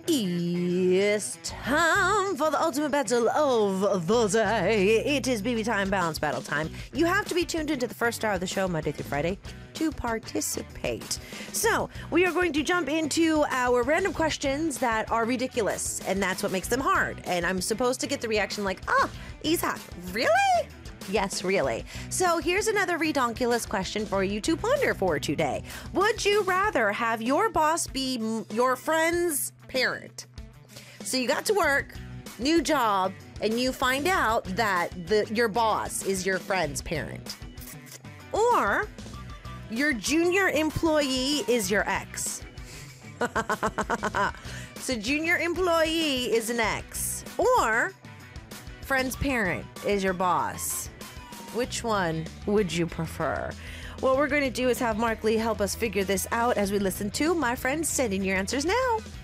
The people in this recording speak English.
It's time for the ultimate battle of the day. It is BB time, balance battle time. You have to be tuned into the first hour of the show, Monday through Friday, to participate. So, we are going to jump into our random questions that are ridiculous, and that's what makes them hard. And I'm supposed to get the reaction like, Isak, really? Yes, really. So here's another redonkulous question for you to ponder for today. Would you rather have your boss be your friend's parent? So you got to work, new job, and you find out that your boss is your friend's parent. Or your junior employee is your ex. So junior employee is an ex. Or friend's parent is your boss. Which one would you prefer? What we're going to do is have Mark Lee help us figure this out as we listen to my friends send in your answers now.